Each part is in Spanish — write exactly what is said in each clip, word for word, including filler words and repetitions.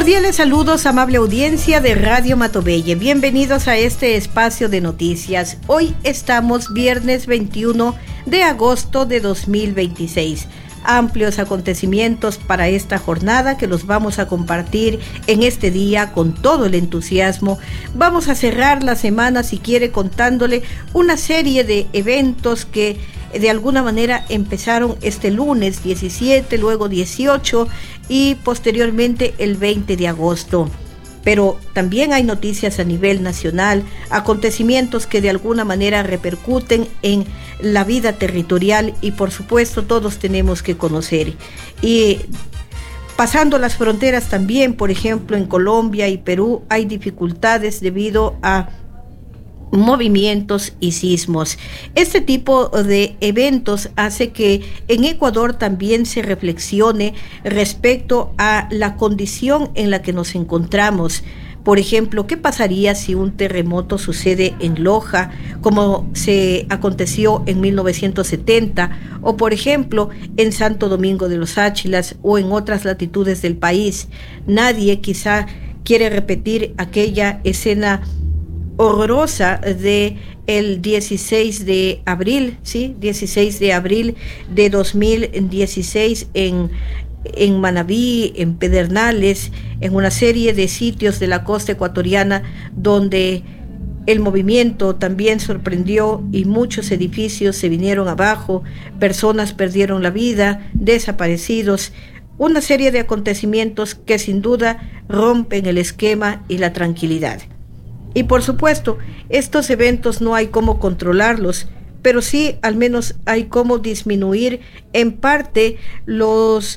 Cordiales saludos, amable audiencia de Radio Matobelle. Bienvenidos a este espacio de noticias. Hoy estamos viernes veintiuno de agosto de dos mil veintiséis. Amplios acontecimientos para esta jornada que los vamos a compartir en este día con todo el entusiasmo. Vamos a cerrar la semana, si quiere, contándole una serie de eventos que de alguna manera empezaron este lunes diecisiete, luego dieciocho y posteriormente el veinte de agosto. Pero también hay noticias a nivel nacional, acontecimientos que de alguna manera repercuten en la vida territorial y por supuesto todos tenemos que conocer. Y pasando las fronteras también, por ejemplo, en Colombia y Perú hay dificultades debido a movimientos y sismos. Este tipo de eventos hace que en Ecuador también se reflexione respecto a la condición en la que nos encontramos. Por ejemplo, ¿qué pasaría si un terremoto sucede en Loja, como se aconteció en mil novecientos setenta, o por ejemplo en Santo Domingo de los Áchilas o en otras latitudes del país? Nadie quizá quiere repetir aquella escena horrorosa de el dieciséis de abril, sí, dieciséis de abril de dos mil dieciséis en en Manabí, en Pedernales, en una serie de sitios de la costa ecuatoriana donde el movimiento también sorprendió y muchos edificios se vinieron abajo, personas perdieron la vida, desaparecidos, una serie de acontecimientos que sin duda rompen el esquema y la tranquilidad. Y por supuesto, estos eventos no hay cómo controlarlos, pero sí al menos hay cómo disminuir en parte los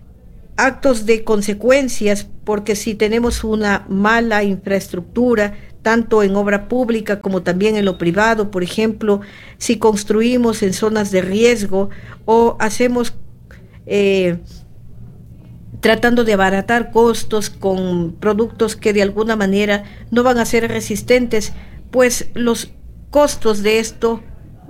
actos de consecuencias, porque si tenemos una mala infraestructura, tanto en obra pública como también en lo privado, por ejemplo, si construimos en zonas de riesgo o hacemos eh, tratando de abaratar costos con productos que de alguna manera no van a ser resistentes, pues los costos de esto,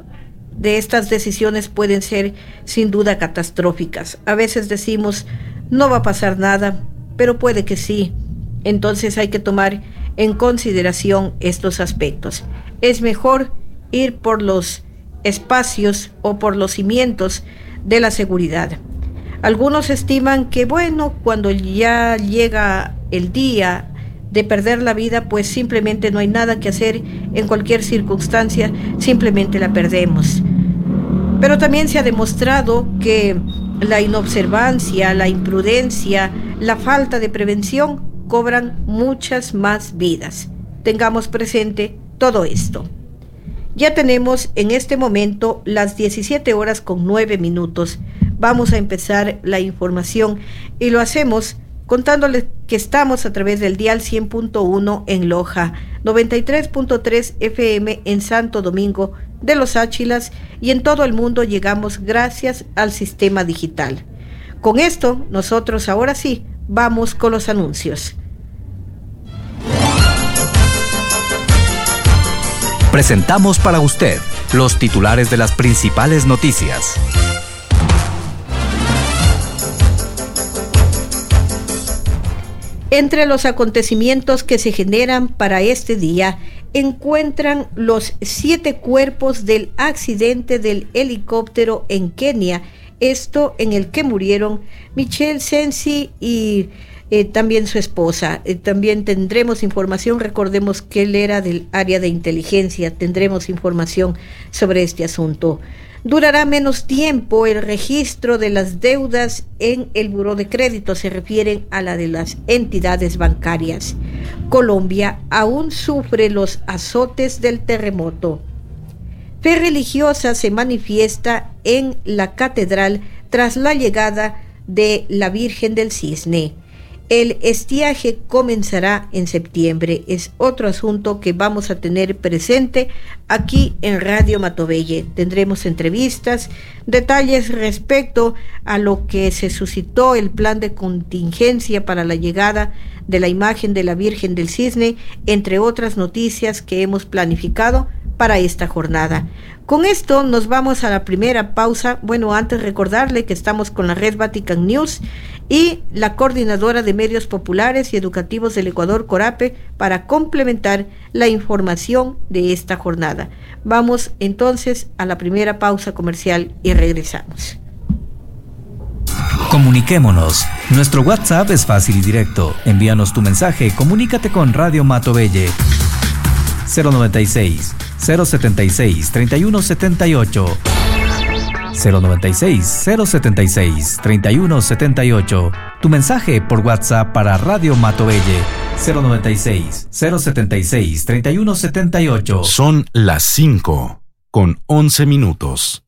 de estas decisiones pueden ser sin duda catastróficas. A veces decimos, no va a pasar nada, pero puede que sí. Entonces hay que tomar en consideración estos aspectos. Es mejor ir por los espacios o por los cimientos de la seguridad. Algunos estiman que, bueno, cuando ya llega el día de perder la vida, pues simplemente no hay nada que hacer, en cualquier circunstancia, simplemente la perdemos. Pero también se ha demostrado que la inobservancia, la imprudencia, la falta de prevención cobran muchas más vidas. Tengamos presente todo esto. Ya tenemos en este momento las diecisiete horas con nueve minutos. Vamos a empezar la información y lo hacemos contándoles que estamos a través del dial cien punto uno en Loja, noventa y tres punto tres F M en Santo Domingo de los Áchilas y en todo el mundo llegamos gracias al sistema digital. Con esto, nosotros ahora sí, vamos con los anuncios. Presentamos para usted los titulares de las principales noticias. Entre los acontecimientos que se generan para este día, encuentran los siete cuerpos del accidente del helicóptero en Kenia, esto en el que murieron Michelle Sensi y eh, también su esposa. Eh, también tendremos información, recordemos que él era del área de inteligencia, tendremos información sobre este asunto. Durará menos tiempo el registro de las deudas en el buró de crédito, se refieren a la de las entidades bancarias. Colombia aún sufre los azotes del terremoto. Fe religiosa se manifiesta en la catedral tras la llegada de la Virgen del Cisne. El estiaje comenzará en septiembre. Es otro asunto que vamos a tener presente aquí en Radio Matobelle. Tendremos entrevistas, detalles respecto a lo que se suscitó el plan de contingencia para la llegada de la imagen de la Virgen del Cisne, entre otras noticias que hemos planificado para esta jornada. Con esto nos vamos a la primera pausa. Bueno, antes recordarle que estamos con la red Vatican News y la Coordinadora de Medios Populares y Educativos del Ecuador, CORAPE, para complementar la información de esta jornada. Vamos entonces a la primera pausa comercial y regresamos. Comuniquémonos. Nuestro WhatsApp es fácil y directo. Envíanos tu mensaje, comunícate con Radio Matovelle. cero noventa y seis, cero setenta y seis, treinta y uno setenta y ocho. cero noventa y seis, cero setenta y seis, treinta y uno setenta y ocho. Tu mensaje por WhatsApp para Radio Matovelle. cero noventa y seis, cero setenta y seis, treinta y uno setenta y ocho. Son las cinco con once minutos.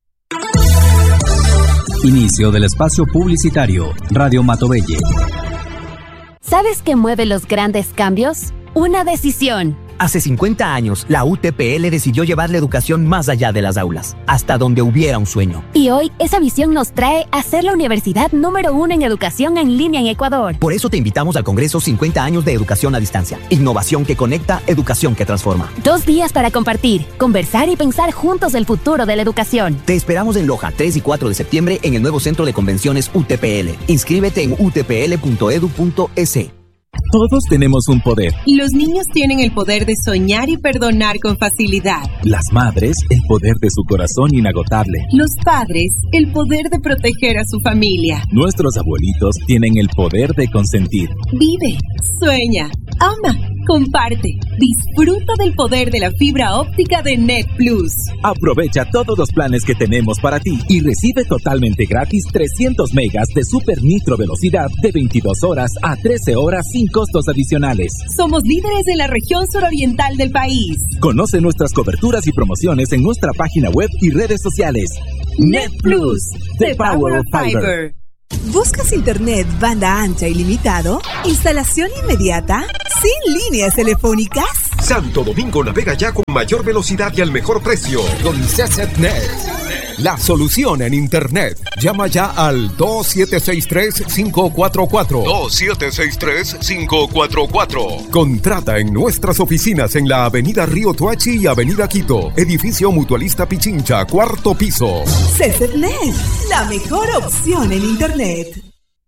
Inicio del espacio publicitario. Radio Matovelle. ¿Sabes qué mueve los grandes cambios? Una decisión. Hace cincuenta años, la U T P L decidió llevar la educación más allá de las aulas, hasta donde hubiera un sueño. Y hoy, esa visión nos trae a ser la universidad número uno en educación en línea en Ecuador. Por eso te invitamos al Congreso cincuenta años de Educación a Distancia. Innovación que conecta, educación que transforma. Dos días para compartir, conversar y pensar juntos el futuro de la educación. Te esperamos en Loja, tres y cuatro de septiembre, en el nuevo Centro de Convenciones U T P L. Inscríbete en u t p l punto e d u punto e s. Todos tenemos un poder. Los niños tienen el poder de soñar y perdonar con facilidad. Las madres, el poder de su corazón inagotable. Los padres, el poder de proteger a su familia. Nuestros abuelitos tienen el poder de consentir. Vive, sueña, ama, comparte. Disfruta del poder de la fibra óptica de Net Plus. Aprovecha todos los planes que tenemos para ti y recibe totalmente gratis trescientos megas de super nitro velocidad de veintidós horas a trece horas sin costos adicionales. Somos líderes en la región suroriental del país. Conoce nuestras coberturas y promociones en nuestra página web y redes sociales. Net Plus, the power of fiber. ¿Buscas internet banda ancha ilimitado? ¿Instalación inmediata? ¿Sin líneas telefónicas? Santo Domingo navega ya con mayor velocidad y al mejor precio. Con CESETnet. La solución en internet. Llama ya al dos siete seis tres, cinco cuatro cuatro. dos siete seis tres, cinco cuatro cuatro. Contrata en nuestras oficinas en la avenida Río Tuachi y avenida Quito. Edificio Mutualista Pichincha, cuarto piso. CESETnet, la mejor opción en internet.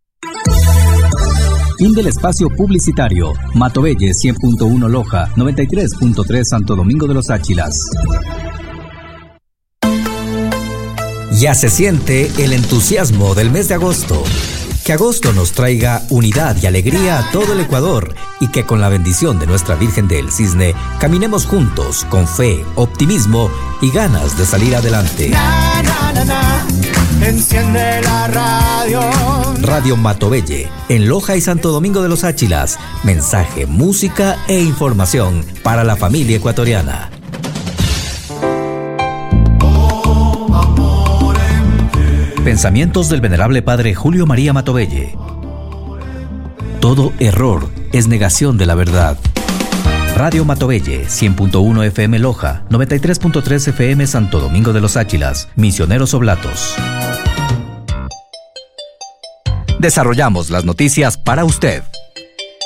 Fin del espacio publicitario. Matovelle cien punto uno Loja, noventa y tres punto tres Santo Domingo de los Áchilas. Ya se siente el entusiasmo del mes de agosto. Que agosto nos traiga unidad y alegría a todo el Ecuador y que con la bendición de nuestra Virgen del Cisne caminemos juntos con fe, optimismo y ganas de salir adelante. Na, na, na, na. Enciende la radio. Radio Matovelle, en Loja y Santo Domingo de los Áchilas. Mensaje, música e información para la familia ecuatoriana. Pensamientos del venerable padre Julio María Matovelle. Todo error es negación de la verdad. Radio Matovelle, cien punto uno F M Loja, noventa y tres punto tres F M Santo Domingo de los Áchilas, Misioneros Oblatos. Desarrollamos las noticias para usted.